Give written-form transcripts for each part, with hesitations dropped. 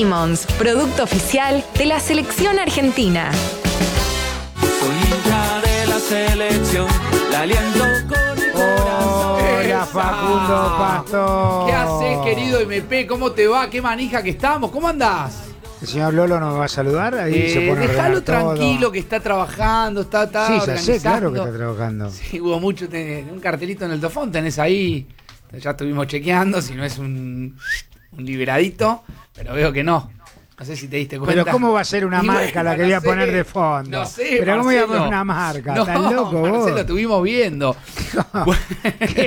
Simmons, producto oficial de la selección argentina. Soy hincha de la selección, la aliento con el corazón. Hola, Facundo Pastor. ¿Qué haces, querido MP? ¿Cómo te va? ¿Qué manija que estamos? ¿Cómo andás? El señor Lolo nos va a saludar. Ahí se pone a Déjalo ordenar todo. tranquilo que está trabajando, está Sí, ya sé, organizando. claro que está trabajando. Sí, hubo mucho, un cartelito en el Tofón, tenés ahí. Ya estuvimos chequeando si no es un liberadito, pero veo que no. No sé si te diste cuenta. Pero ¿cómo va a ser una Y marca bueno, la que voy a no poner sé, de fondo? No sé, Pero ¿cómo voy a Marcelo. poner una marca? No, ¿Estás loco vos? Marcelo, estuvimos viendo. ¿Qué?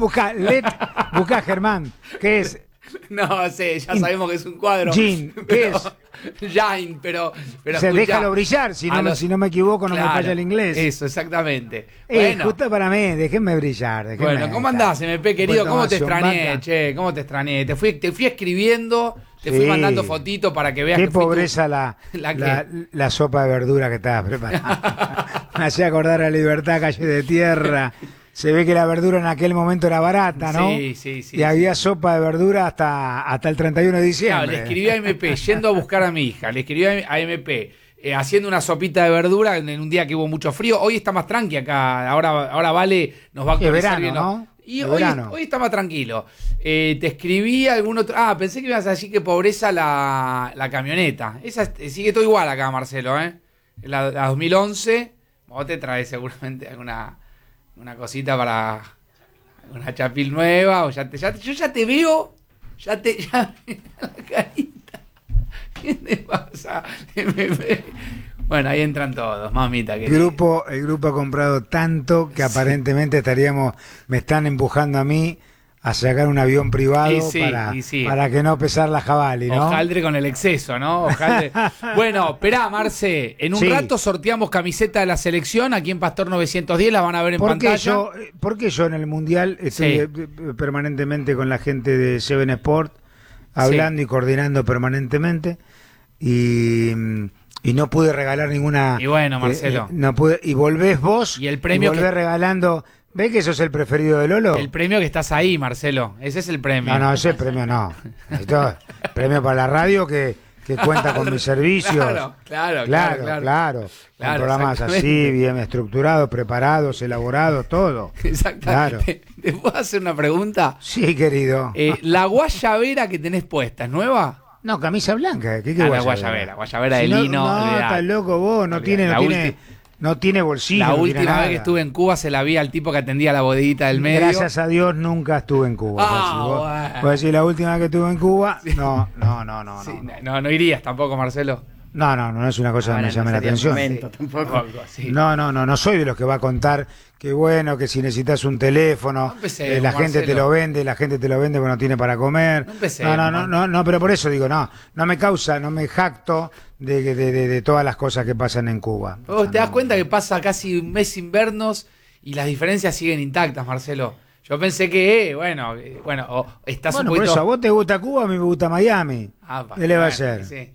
Buscá, Germán. ¿Qué es? No sé, ya sabemos que es un cuadro. Jean, ¿qué es? Jain, pero O sea, escuchá, déjalo brillar, si no me equivoco, no me claro, falla el inglés. Eso, exactamente. Bueno, Justo para mí, déjenme brillar. ¿cómo andás, MP, querido? ¿Cómo te extrañé, Vaca. che? ¿Cómo te extrañé? Te fui escribiendo, te fui Sí. mandando fotitos para que veas Qué que fui pobreza ¿La la sopa de verdura que estabas preparando. Me hacía acordar a Libertad, Calle de Tierra. Se ve que la verdura en aquel momento era barata, ¿no? Sí. Y había sopa de verdura hasta el 31 de Claro, diciembre. le escribí a MP yendo a buscar a mi hija, le escribí a MP haciendo una sopita de verdura en un día que hubo mucho frío. Hoy está más tranqui acá, ahora Vale nos va a Es actualizar verano, bien, ¿no? Y Es hoy verano. está más tranquilo. Te escribí algún otro. Pensé que ibas a decir que pobreza la camioneta. Esa sigue todo igual acá, Marcelo, ¿eh? La 2011. Vos te traes seguramente una cosita para una chapil nueva. Yo ya te veo. Ya la carita. ¿Qué te pasa? Bueno, ahí entran todos, mamita. El grupo ha comprado tanto que aparentemente me están empujando a mí a sacar un avión privado para que no pesar la jabalí, ¿no? Hojaldre con el exceso, ¿no? Hojaldre. Bueno, esperá, Marce, en un rato sorteamos camiseta de la selección aquí en Pastor 910, la van a ver en pantalla. ¿Por qué yo en el Mundial estoy permanentemente con la gente de Seven Sport, hablando y coordinando permanentemente, y no pude regalar ninguna... Y bueno, Marcelo. No pude, y volvés vos y el premio volvés regalando... ¿Ves que sos el preferido de Lolo? El premio que estás ahí, Marcelo. Ese es el premio. No, ese premio no. Esto, premio para la radio que cuenta con mis servicios. Claro. Con programas así, bien estructurados, preparados, elaborados, todo. Exactamente. Claro. ¿Te puedo hacer una pregunta? Sí, querido. ¿La guayabera que tenés puesta es nueva? No, camisa blanca. ¿Qué guayabera de lino. No, estás loco vos. No tiene bolsillo. La última vez que estuve en Cuba se la vi al tipo que atendía la bodeguita del medio. Gracias a Dios nunca estuve en Cuba. Vos decís, la última vez que estuve en Cuba, no. Sí, no irías tampoco, Marcelo. No es una cosa que me llame la atención. No soy de los que va a contar que bueno, que si necesitas un teléfono, la gente te lo vende porque no tiene para comer. No, pero por eso digo, no me jacto de todas las cosas que pasan en Cuba. Vos te das cuenta que pasa casi un mes sin vernos y las diferencias siguen intactas, Marcelo. Yo pensé que, estás un poquito... por eso, ¿a vos te gusta Cuba? A mí me gusta Miami. ¿Qué le va a hacer? Sí.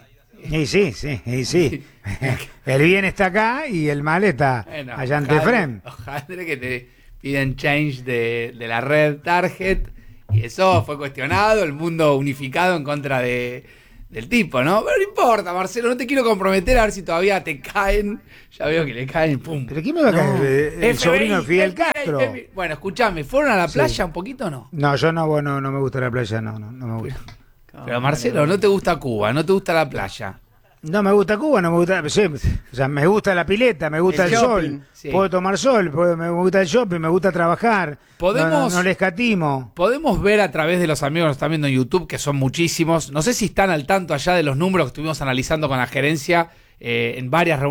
El bien está acá y el mal está allá en Tefrem. Ojalá que te piden change de la red Target y eso fue cuestionado, el mundo unificado en contra del tipo, ¿no? Pero no importa, Marcelo, no te quiero comprometer a ver si todavía te caen. Ya veo que le caen, pum. ¿Pero quién me va a caer? El sobrino de Fidel Castro. Bueno, escuchame, ¿fueron a la playa un poquito o no? No, yo no me gusta la playa, no me gusta. Pero Marcelo, ¿no te gusta Cuba? ¿No te gusta la playa? No me gusta Cuba, no me gusta... Sí, o sea, me gusta la pileta, me gusta el sol. Sí. Puedo tomar sol, me gusta el shopping, me gusta trabajar. No le escatimo. Podemos ver a través de los amigos que nos están viendo en YouTube, que son muchísimos. No sé si están al tanto allá de los números que estuvimos analizando con la gerencia en varias reuniones.